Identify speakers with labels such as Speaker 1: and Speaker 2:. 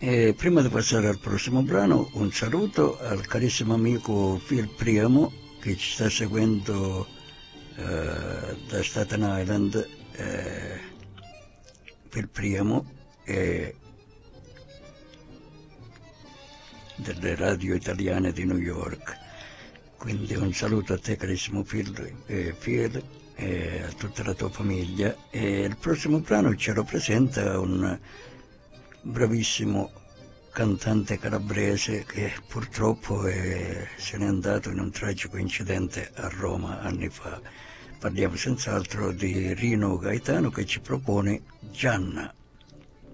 Speaker 1: E prima di passare al prossimo brano, un saluto al carissimo amico Phil Priamo che ci sta seguendo da Staten Island. Phil Priamo delle radio italiane di New York. Quindi un saluto a te carissimo Phil, e a tutta la tua famiglia. E il prossimo brano ce lo presenta un bravissimo cantante calabrese che purtroppo se n'è andato in un tragico incidente a Roma anni fa. Parliamo senz'altro di Rino Gaetano che ci propone Gianna.